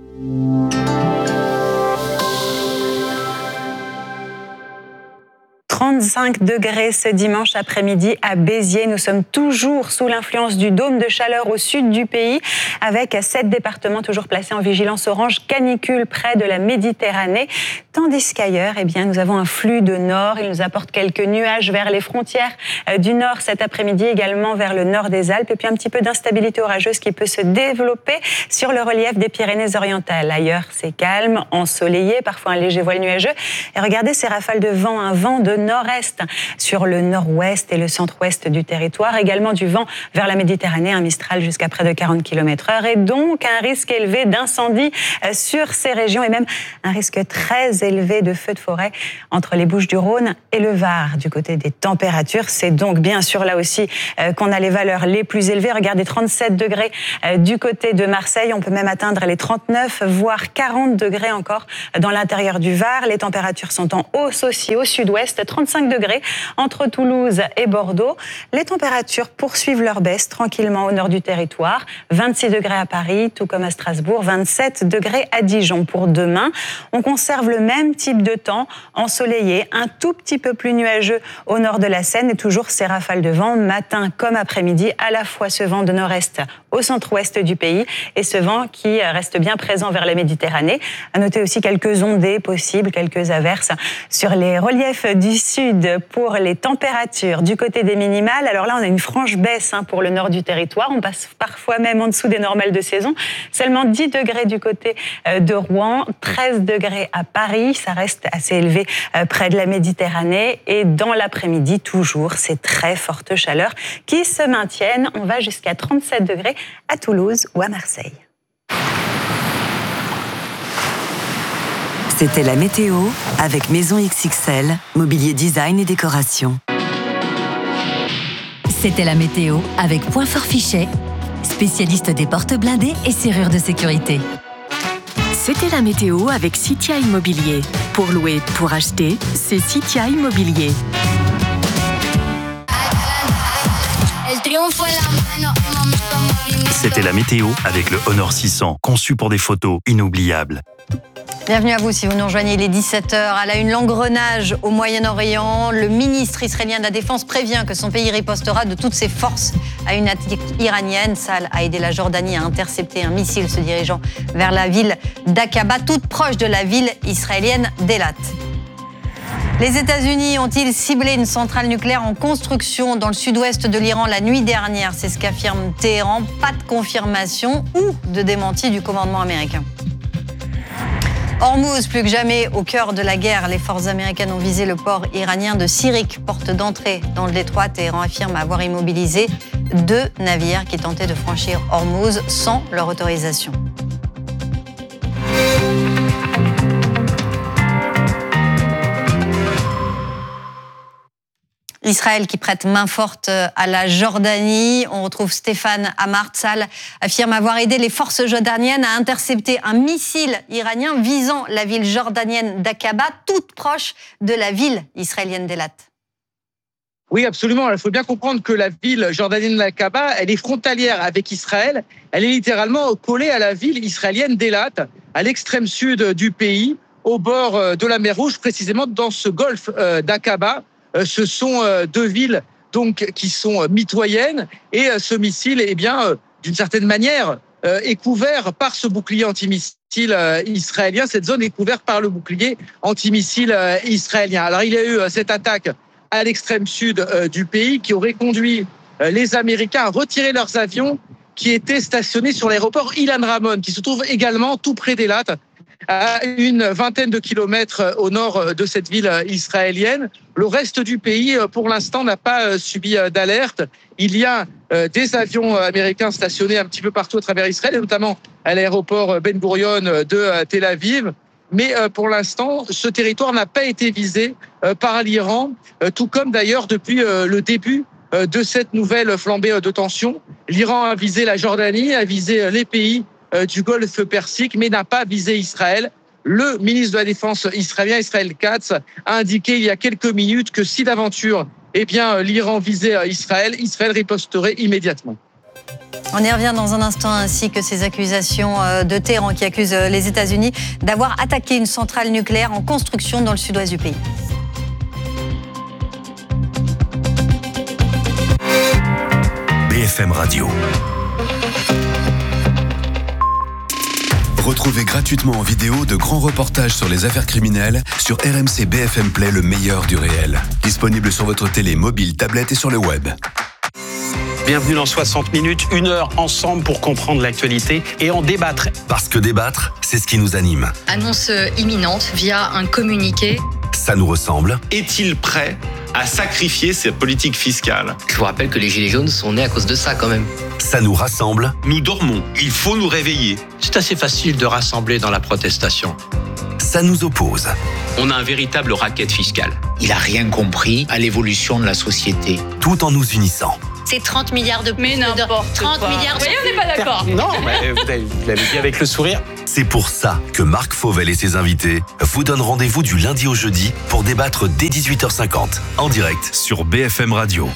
trente-cinq degrés ce dimanche après-midi à Béziers. Nous sommes toujours sous l'influence du dôme de chaleur au sud du pays, avec sept départements toujours placés en vigilance orange canicule près de la Méditerranée. Tandis qu'ailleurs, eh bien, nous avons un flux de nord. Il nous apporte quelques nuages vers les frontières du nord cet après-midi, également vers le nord des Alpes. Et puis un petit peu d'instabilité orageuse qui peut se développer sur le relief des Pyrénées-Orientales. Ailleurs, c'est calme, ensoleillé, parfois un léger voile nuageux. Et regardez ces rafales de vent, un vent de nord-est sur le nord-ouest et le centre-ouest du territoire. Également du vent vers la Méditerranée, un Mistral jusqu'à près de quarante kilomètres heure et donc un risque élevé d'incendie sur ces régions et même un risque très élevé de feux de forêt entre les Bouches-du-Rhône et le Var. Du côté des températures, c'est donc bien sûr là aussi qu'on a les valeurs les plus élevées. Regardez, trente-sept degrés du côté de Marseille. On peut même atteindre les trente-neuf, voire quarante degrés encore dans l'intérieur du Var. Les températures sont en hausse aussi au sud-ouest, trente-cinq degrés entre Toulouse et Bordeaux. Les températures poursuivent leur baisse tranquillement au nord du territoire. vingt-six degrés à Paris, tout comme à Strasbourg, vingt-sept degrés à Dijon. Pour demain, on conserve le même type de temps, ensoleillé, un tout petit peu plus nuageux au nord de la Seine et toujours ces rafales de vent, matin comme après-midi, à la fois ce vent de nord-est au centre-ouest du pays et ce vent qui reste bien présent vers la Méditerranée. À noter aussi quelques ondées possibles, quelques averses sur les reliefs du sud pour les températures. Du côté des minimales, alors là on a une franche baisse hein, pour le nord du territoire, on passe parfois même en dessous des normales de saison. Seulement dix degrés du côté de Rouen, treize degrés à Paris, ça reste assez élevé près de la Méditerranée et dans l'après-midi toujours ces très fortes chaleurs qui se maintiennent. On va jusqu'à trente-sept degrés à Toulouse ou à Marseille. C'était la météo avec Maison X X L, mobilier design et décoration. C'était la météo avec Point Fort Fichet, spécialiste des portes blindées et serrures de sécurité. C'était la météo avec Citia Immobilier. Pour louer, pour acheter, c'est Citia Immobilier. C'était la météo avec le Honor six cents, conçu pour des photos inoubliables. Bienvenue à vous si vous nous rejoignez, il est dix-sept heures. À la une, l'engrenage au Moyen-Orient. Le ministre israélien de la Défense prévient que son pays ripostera de toutes ses forces à une attaque iranienne. Tsahal a aidé la Jordanie à intercepter un missile se dirigeant vers la ville d'Aqaba, toute proche de la ville israélienne d'Eilat. Les États-Unis ont-ils ciblé une centrale nucléaire en construction dans le sud-ouest de l'Iran la nuit dernière? C'est ce qu'affirme Téhéran. Pas de confirmation ou de démenti du commandement américain. Hormuz, plus que jamais au cœur de la guerre, les forces américaines ont visé le port iranien de Sirik, porte d'entrée dans le détroit. Téhéran affirme avoir immobilisé deux navires qui tentaient de franchir Hormuz sans leur autorisation. Israël qui prête main forte à la Jordanie. On retrouve Stéphane Amar. Tsahal affirme avoir aidé les forces jordaniennes à intercepter un missile iranien visant la ville jordanienne d'Aqaba, toute proche de la ville israélienne d'Eilat. Oui, absolument. Il faut bien comprendre que la ville jordanienne d'Aqaba, elle est frontalière avec Israël. Elle est littéralement collée à la ville israélienne d'Eilat, à l'extrême sud du pays, au bord de la mer Rouge, précisément dans ce golfe d'Aqaba. Ce sont deux villes donc qui sont mitoyennes et ce missile, eh bien, d'une certaine manière, est couvert par ce bouclier antimissile israélien. Cette zone est couverte par le bouclier antimissile israélien. Alors, il y a eu cette attaque à l'extrême sud du pays qui aurait conduit les Américains à retirer leurs avions qui étaient stationnés sur l'aéroport Ilan Ramon, qui se trouve également tout près d'Eilat, à une vingtaine de kilomètres au nord de cette ville israélienne. Le reste du pays, pour l'instant, n'a pas subi d'alerte. Il y a des avions américains stationnés un petit peu partout à travers Israël, et notamment à l'aéroport Ben Gurion de Tel Aviv. Mais pour l'instant, ce territoire n'a pas été visé par l'Iran, tout comme d'ailleurs depuis le début de cette nouvelle flambée de tension. L'Iran a visé la Jordanie, a visé les pays du Golfe Persique, mais n'a pas visé Israël. Le ministre de la Défense israélien, Israël Katz, a indiqué il y a quelques minutes que si d'aventure, eh bien, l'Iran visait Israël, Israël riposterait immédiatement. On y revient dans un instant, ainsi que ces accusations de Téhéran qui accusent les États-Unis d'avoir attaqué une centrale nucléaire en construction dans le sud-ouest du pays. B F M Radio. Retrouvez gratuitement en vidéo de grands reportages sur les affaires criminelles sur R M C B F M Play, le meilleur du réel. Disponible sur votre télé, mobile, tablette et sur le web. Bienvenue dans soixante minutes, une heure ensemble pour comprendre l'actualité et en débattre. Parce que débattre, c'est ce qui nous anime. Annonce imminente via un communiqué. Ça nous ressemble. Est-il prêt à sacrifier sa politique fiscale? Je vous rappelle que les Gilets jaunes sont nés à cause de ça quand même. Ça nous rassemble. Nous dormons, il faut nous réveiller. C'est assez facile de rassembler dans la protestation. Ça nous oppose. On a un véritable racket fiscal. Il a rien compris à l'évolution de la société. Tout en nous unissant. C'est trente milliards de... Mais n'importe trente quoi. milliards de... Vous voyez, on n'est pas d'accord. Non, mais vous l'avez, vous l'avez dit avec le sourire. C'est pour ça que Marc Fauvel et ses invités vous donnent rendez-vous du lundi au jeudi pour débattre dès dix-huit heures cinquante en direct sur B F M Radio.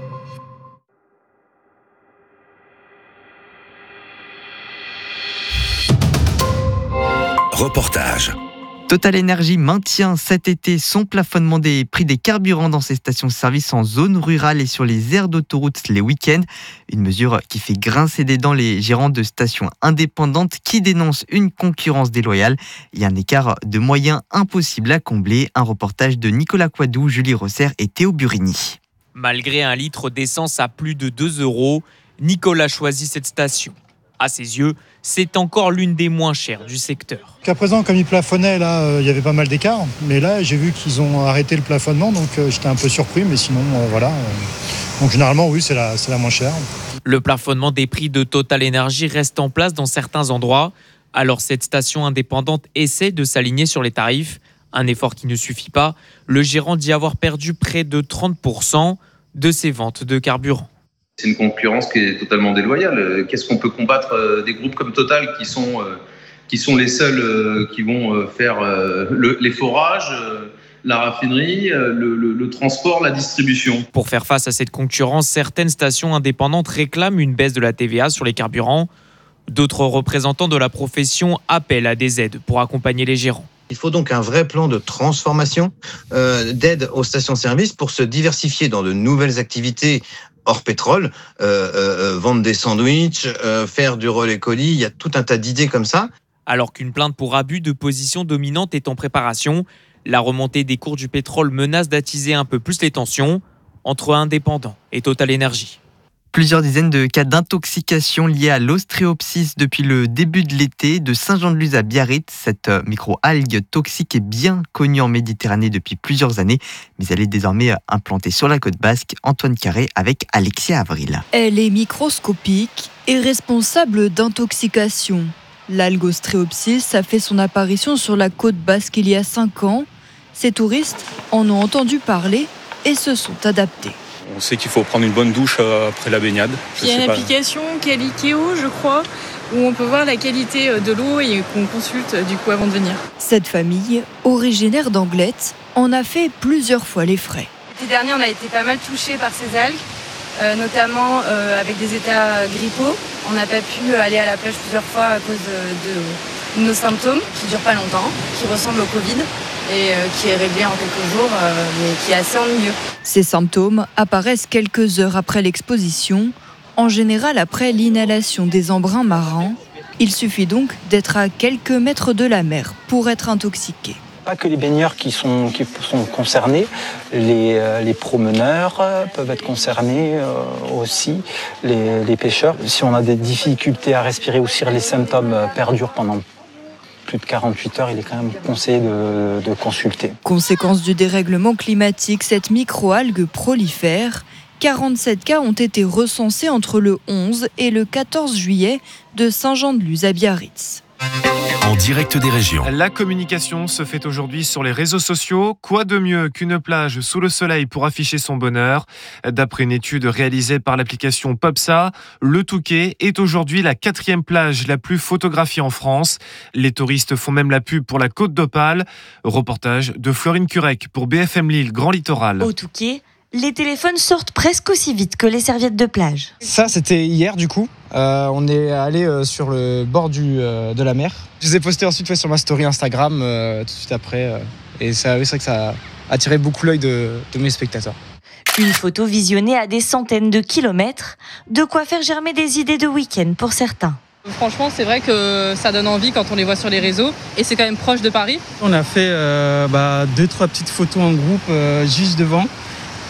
Reportage. Total Energy maintient cet été son plafonnement des prix des carburants dans ses stations-service en zone rurale et sur les aires d'autoroute les week-ends. Une mesure qui fait grincer des dents les gérants de stations indépendantes qui dénoncent une concurrence déloyale et un écart de moyens impossible à combler. Un reportage de Nicolas Coidou, Julie Rosser et Théo Burini. Malgré un litre d'essence à plus de deux euros, Nicolas choisit cette station. À ses yeux, c'est encore l'une des moins chères du secteur. Qu'à présent, comme ils plafonnaient, là, euh, il y avait pas mal d'écart. Mais là, j'ai vu qu'ils ont arrêté le plafonnement, donc euh, j'étais un peu surpris. Mais sinon, euh, voilà. Euh, donc généralement, oui, c'est la, c'est la moins chère. Le plafonnement des prix de Total Energy reste en place dans certains endroits. Alors cette station indépendante essaie de s'aligner sur les tarifs. Un effort qui ne suffit pas. Le gérant dit avoir perdu près de trente pour cent de ses ventes de carburant. C'est une concurrence qui est totalement déloyale. Qu'est-ce qu'on peut combattre des groupes comme Total qui sont, qui sont les seuls qui vont faire le, les forages, la raffinerie, le, le, le transport, la distribution. Pour faire face à cette concurrence, certaines stations indépendantes réclament une baisse de la T V A sur les carburants. D'autres représentants de la profession appellent à des aides pour accompagner les gérants. Il faut donc un vrai plan de transformation, euh, d'aide aux stations-service pour se diversifier dans de nouvelles activités hors pétrole, euh, euh, vendre des sandwichs, euh, faire du relais colis, il y a tout un tas d'idées comme ça. Alors qu'une plainte pour abus de position dominante est en préparation, la remontée des cours du pétrole menace d'attiser un peu plus les tensions entre indépendants et Total Energy. Plusieurs dizaines de cas d'intoxication liés à l'ostréopsis depuis le début de l'été de Saint-Jean-de-Luz à Biarritz. Cette micro-algue toxique est bien connue en Méditerranée depuis plusieurs années, mais elle est désormais implantée sur la côte basque. Antoine Carré avec Alexia Avril. Elle est microscopique et responsable d'intoxication. L'algue ostréopsis a fait son apparition sur la côte basque il y a cinq ans. Ces touristes en ont entendu parler et se sont adaptés. On sait qu'il faut prendre une bonne douche après la baignade. Il y a une application Caliceo, je crois, où on peut voir la qualité de l'eau et qu'on consulte du coup avant de venir. Cette famille, originaire d'Anglet, en a fait plusieurs fois les frais. L'été dernier, on a été pas mal touchés par ces algues, euh, notamment euh, avec des états grippaux. On n'a pas pu aller à la plage plusieurs fois à cause de, de nos symptômes qui ne durent pas longtemps, qui ressemblent au Covid. Et qui est réglé en quelques jours, mais qui est assez ennuyeux. Ces symptômes apparaissent quelques heures après l'exposition, en général après l'inhalation des embruns marins. Il suffit donc d'être à quelques mètres de la mer pour être intoxiqué. Pas que les baigneurs qui sont, qui sont concernés, les, les promeneurs peuvent être concernés aussi, les, les pêcheurs. Si on a des difficultés à respirer ou si les symptômes perdurent pendant plus de quarante-huit heures, il est quand même conseillé de, de consulter. Conséquence du dérèglement climatique, cette microalgue prolifère. quarante-sept cas ont été recensés entre le onze et le quatorze juillet de Saint-Jean-de-Luz à Biarritz. En direct des régions. La communication se fait aujourd'hui sur les réseaux sociaux. Quoi de mieux qu'une plage sous le soleil pour afficher son bonheur ? D'après une étude réalisée par l'application Popsa, le Touquet est aujourd'hui la quatrième plage la plus photographiée en France. Les touristes font même la pub pour la Côte d'Opale. Reportage de Florine Curec pour B F M Lille Grand Littoral. Au Touquet, les téléphones sortent presque aussi vite que les serviettes de plage. Ça, c'était hier du coup. Euh, on est allé euh, sur le bord du, euh, de la mer. Je les ai postés ensuite fait sur ma story Instagram euh, tout de suite après. Euh, et ça, oui, c'est vrai que ça a attiré beaucoup l'œil de, de mes spectateurs. Une photo visionnée à des centaines de kilomètres, de quoi faire germer des idées de week-end pour certains. Franchement, c'est vrai que ça donne envie quand on les voit sur les réseaux et c'est quand même proche de Paris. On a fait euh, bah, deux, trois petites photos en groupe euh, juste devant.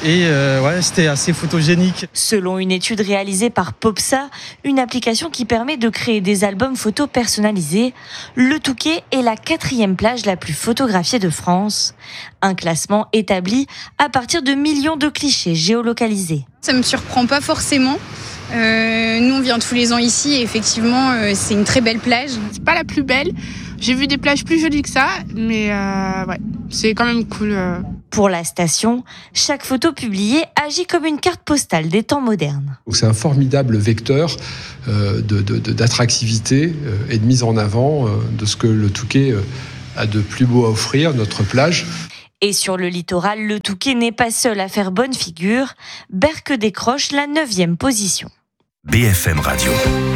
et euh, ouais, c'était assez photogénique. Selon une étude réalisée par Popsa, une application qui permet de créer des albums photos personnalisés, le Touquet est la quatrième plage la plus photographiée de France. Un classement établi à partir de millions de clichés géolocalisés. Ça me surprend pas forcément. Euh, nous, on vient tous les ans ici et effectivement, euh, c'est une très belle plage. C'est pas la plus belle. J'ai vu des plages plus jolies que ça, mais euh, ouais, c'est quand même cool. Euh. Pour la station, chaque photo publiée agit comme une carte postale des temps modernes. C'est un formidable vecteur euh, de, de, de, d'attractivité euh, et de mise en avant euh, de ce que le Touquet euh, a de plus beau à offrir, notre plage. Et sur le littoral, le Touquet n'est pas seul à faire bonne figure. Berck décroche la neuvième position. B F M Radio.